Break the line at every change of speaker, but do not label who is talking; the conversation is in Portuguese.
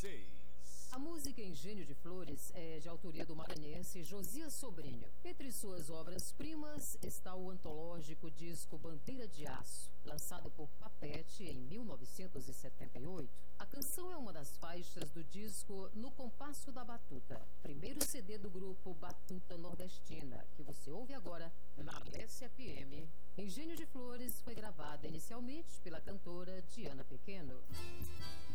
6.
A música Engenho de Flores é de autoria do maranhense Josias Sobrinho. Entre suas obras-primas está o antológico disco Bandeira de Aço, lançado por Papete em 1978. A canção é uma das faixas do disco No Compasso da Batuta, primeiro CD do grupo Batuta Nordestina, que você ouve agora na Alessia FM. Engenho de Flores foi gravada inicialmente pela cantora Diana Pequeno.